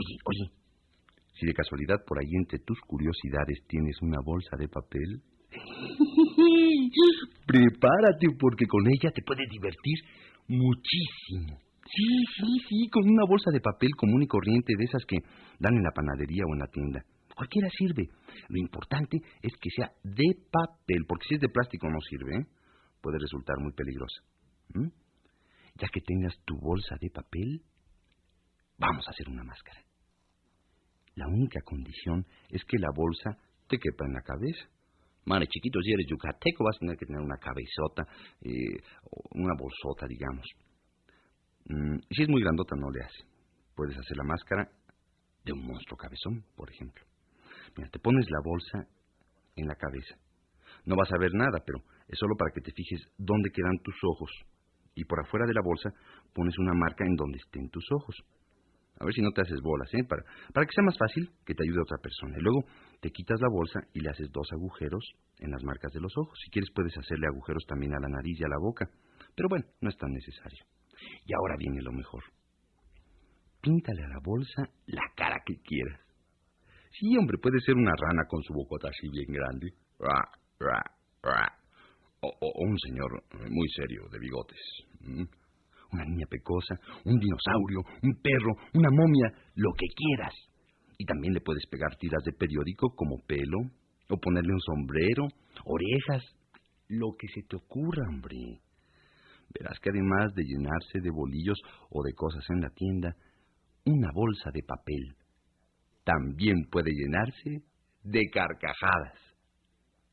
Oye, si de casualidad por ahí entre tus curiosidades tienes una bolsa de papel, prepárate porque con ella te puedes divertir muchísimo. Sí, con una bolsa de papel común y corriente de esas que dan en la panadería o en la tienda. Cualquiera sirve. Lo importante es que sea de papel, porque si es de plástico no sirve, ¿eh? Puede resultar muy peligrosa. Ya que tengas tu bolsa de papel, vamos a hacer una máscara. La única condición es que la bolsa te quepa en la cabeza. Madre, chiquito, si eres yucateco vas a tener que tener una cabezota, una bolsota, digamos. Si es muy grandota no le hace. Puedes hacer la máscara de un monstruo cabezón, por ejemplo. Mira, te pones la bolsa en la cabeza. No vas a ver nada, pero es solo para que te fijes dónde quedan tus ojos. Y por afuera de la bolsa pones una marca en donde estén tus ojos. A ver si no te haces bolas, ¿eh? Para que sea más fácil que te ayude otra persona. Y luego te quitas la bolsa y le haces 2 agujeros en las marcas de los ojos. Si quieres puedes hacerle agujeros también a la nariz y a la boca. Pero bueno, no es tan necesario. Y ahora viene lo mejor. Píntale a la bolsa la cara que quieras. Sí, hombre, puede ser una rana con su bocota así bien grande. O un señor muy serio de bigotes. Una niña pecosa, un dinosaurio, un perro, una momia, lo que quieras. Y también le puedes pegar tiras de periódico como pelo, o ponerle un sombrero, orejas, lo que se te ocurra, hombre. Verás que además de llenarse de bolillos o de cosas en la tienda, una bolsa de papel también puede llenarse de carcajadas.